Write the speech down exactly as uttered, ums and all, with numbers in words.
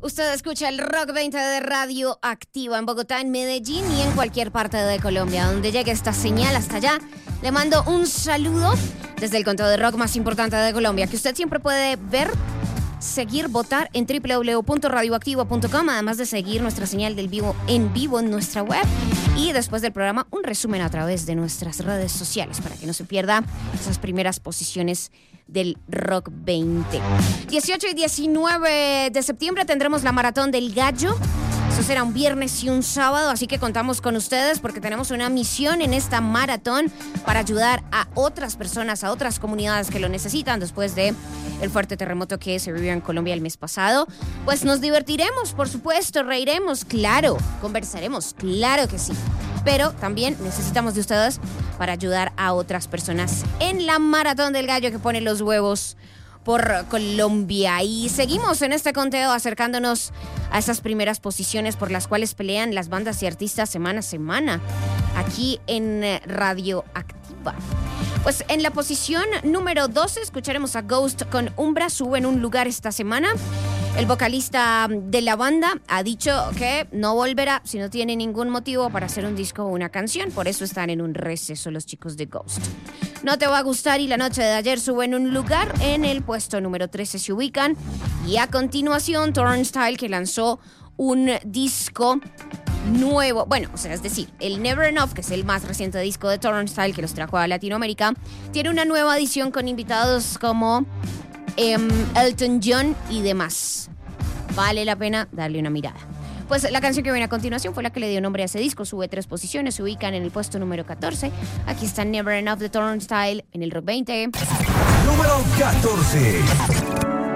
Usted escucha el Rock veinte de Radio Activa en Bogotá, en Medellín y en cualquier parte de Colombia. Donde llegue esta señal hasta allá, le mando un saludo desde el conteo de rock más importante de Colombia, que usted siempre puede ver, seguir, votar en doble u doble u doble u punto radioactiva punto com, además de seguir nuestra señal del vivo en vivo en nuestra web y después del programa un resumen a través de nuestras redes sociales para que no se pierda esas primeras posiciones del Rock veinte. dieciocho y diecinueve de septiembre tendremos la Maratón del Gallo. Eso será un viernes y un sábado, así que contamos con ustedes porque tenemos una misión en esta maratón para ayudar a otras personas, a otras comunidades que lo necesitan después de el fuerte terremoto que se vivió en Colombia el mes pasado. Pues nos divertiremos, por supuesto, reiremos, claro, conversaremos, claro que sí. Pero también necesitamos de ustedes para ayudar a otras personas en la Maratón del Gallo que pone los huevos por Colombia. Y seguimos en este conteo acercándonos a esas primeras posiciones por las cuales pelean las bandas y artistas semana a semana aquí en Radio Activa. Pues en la posición número doce escucharemos a Ghost con Umbra, sube en un lugar esta semana. El vocalista de la banda ha dicho que no volverá si no tiene ningún motivo para hacer un disco o una canción. Por eso están en un receso los chicos de Ghost. No te va a gustar y la noche de ayer sube en un lugar. En el puesto número trece se ubican. Y a continuación Turnstile, que lanzó un disco nuevo, bueno, o sea, es decir, el Never Enough, que es el más reciente disco de Turnstile que los trajo a Latinoamérica, tiene una nueva edición con invitados como Um, Elton John y demás. Vale la pena darle una mirada. Pues la canción que viene a continuación fue la que le dio nombre a ese disco. Sube tres posiciones, se ubican en el puesto número catorce. Aquí está Never Enough de Turnstile en el Rock veinte. Número catorce.